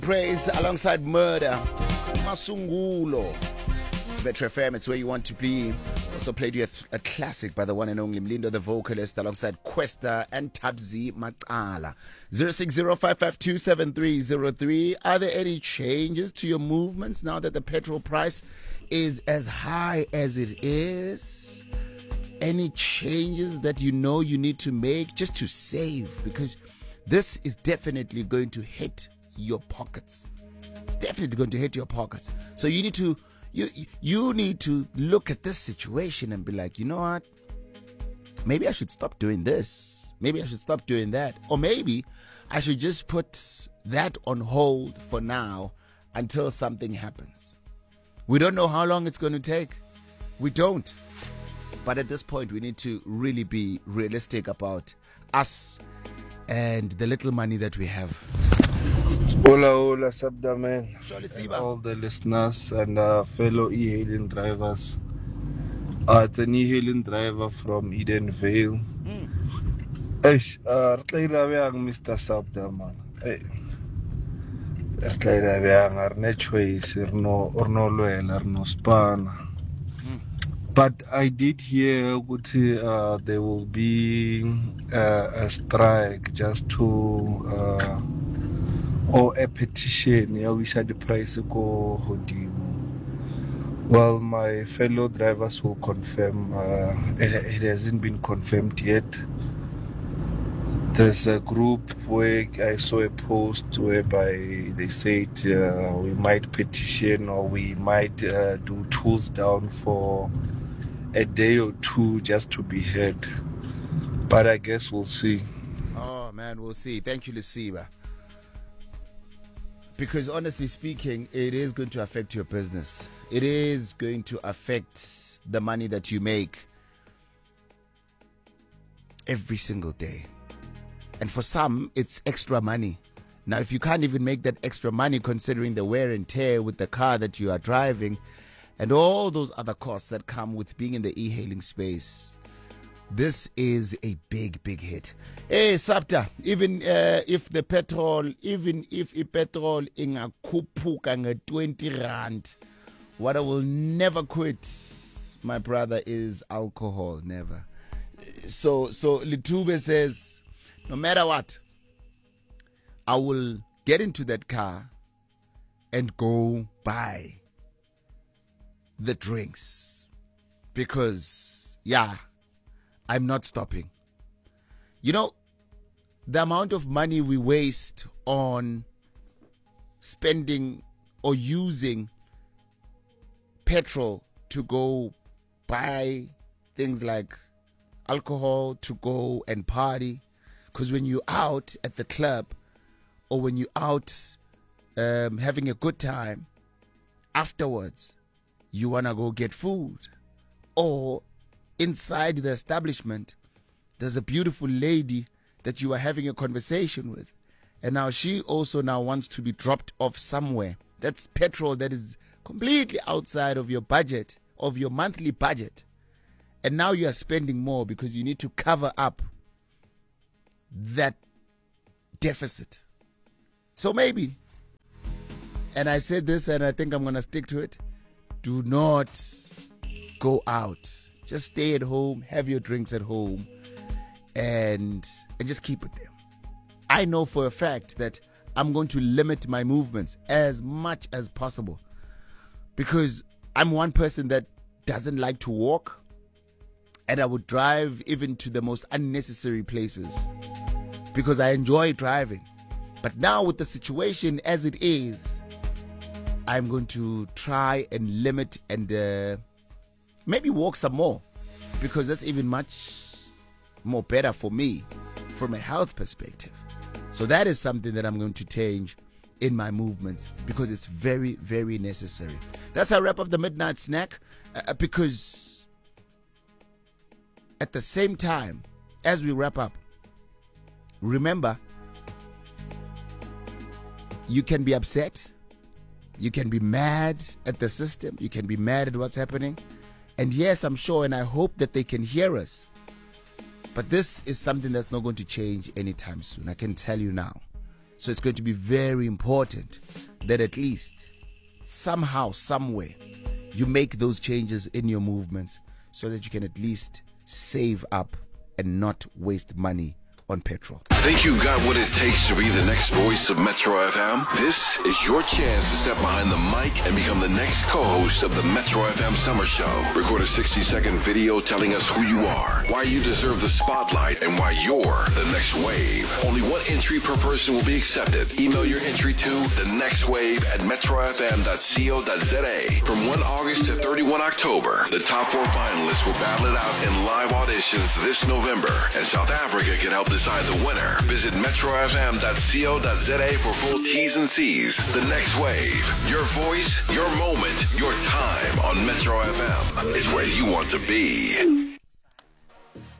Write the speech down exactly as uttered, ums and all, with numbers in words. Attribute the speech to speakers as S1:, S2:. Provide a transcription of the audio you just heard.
S1: Praise alongside Murder. Masungulo. It's Metro F M, it's where you want to be. Also played you a, a classic by the one and only Mlindo, the vocalist, alongside Questa and Tabzi Macala. zero six zero five five two seven three zero three. Are there any changes to your movements now that the petrol price is as high as it is? Any changes that you know you need to make just to save? Because this is definitely going to hit your pockets. It's definitely going to hit your pockets. So you need to you you need to look at this situation and be like, you know what? Maybe I should stop doing this. Maybe I should stop doing that. Or maybe I should just put that on hold for now until something happens. We don't know how long it's going to take. We don't. But at this point, we need to really be realistic about us and the little money that we have.
S2: Hola, hola, Sabda man.
S1: Surely,
S2: And
S1: Siba.
S2: all the listeners and uh, fellow e-hailing drivers. Uh, it's an e-hailing driver from Edenvale. Eish, uh, re tla ira bjang, Mister Sabda man. Hey. Re tla ira bjang, re ne choice, re no re no lwela, re no spana. But I did hear ukuthi, uh, there will be uh, a strike just to uh, or a petition, yeah, we said the price go hodimo. Well, my fellow drivers will confirm. Uh, it, it hasn't been confirmed yet. There's a group where I saw a post whereby they said uh, we might petition or we might uh, do tools down for a day or two just to be heard. But I guess we'll see.
S1: Oh, man, we'll see. Thank you, Lisiba. Because honestly speaking, it is going to affect your business. It is going to affect the money that you make every single day. And for some, it's extra money. Now, if you can't even make that extra money considering the wear and tear with the car that you are driving and all those other costs that come with being in the e-hailing space, this is a big, big hit. Hey, Sapta, even uh, if the petrol, even if the petrol in a kupuka twenty rand, what I will never quit, my brother, is alcohol. Never. So, so Litube says, no matter what, I will get into that car and go buy the drinks. Because, yeah, I'm not stopping. You know, the amount of money we waste on spending or using petrol to go buy things like alcohol to go and party. Because when you're out at the club or when you're out um, having a good time, afterwards, you want to go get food. Or inside the establishment, there's a beautiful lady that you are having a conversation with. And now she also now wants to be dropped off somewhere. That's petrol that is completely outside of your budget, of your monthly budget. And now you are spending more because you need to cover up that deficit. So maybe, and I said this and I think I'm going to stick to it, do not go out. Just stay at home, have your drinks at home, and, and just keep it there. I know for a fact that I'm going to limit my movements as much as possible because I'm one person that doesn't like to walk, and I would drive even to the most unnecessary places because I enjoy driving. But now with the situation as it is, I'm going to try and limit and uh, maybe walk some more because that's even much more better for me from a health perspective. So that is something that I'm going to change in my movements because it's very, very necessary. That's how I wrap up the Midnight Snack uh, because at the same time, as we wrap up, remember, you can be upset. You can be mad at the system. You can be mad at what's happening. And yes, I'm sure and I hope that they can hear us. But this is something that's not going to change anytime soon. I can tell you now. So it's going to be very important that at least somehow, somewhere, you make those changes in your movements so that you can at least save up and not waste money on petrol.
S3: Think you got what it takes to be the next voice of Metro F M? This is your chance to step behind the mic and become the next co-host of the Metro F M Summer Show. Record a sixty second video telling us who you are, why you deserve the spotlight, and why you're the next wave. Only one entry per person will be accepted. Email your entry to the next wave at metro f m dot co dot z a. From first August to thirty-first October, the top four finalists will battle it out in live auditions this November, and South Africa can help decide the winner. Visit metro f m dot co dot z a for full T's and C's. The Next Wave. Your voice, your moment, your time on Metro F M is where you want to be.